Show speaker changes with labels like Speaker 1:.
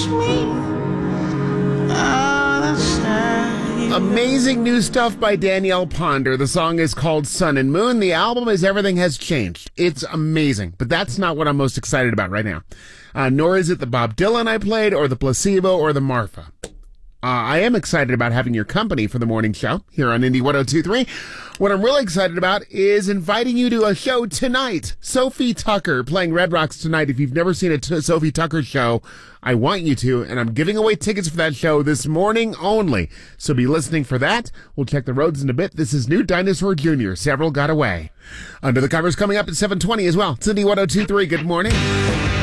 Speaker 1: kiss me outside.
Speaker 2: Amazing new stuff by Danielle Ponder. The song is called Sun and Moon. The album is Everything Has Changed. It's amazing, but that's not what I'm most excited about right now. Nor is it the Bob Dylan I played, or the Placebo, or the Marfa. I am excited about having your company for the morning show here on Indie 102.3. What I'm really excited about is inviting you to a show tonight. Sophie Tucker playing Red Rocks tonight. If you've never seen a Sophie Tucker show, I want you to, and I'm giving away tickets for that show this morning only. So be listening for that. We'll check the roads in a bit. This is New Dinosaur Jr. Several Got Away. Under the Covers coming up at 7:20 as well. It's Indie 102.3. Good morning.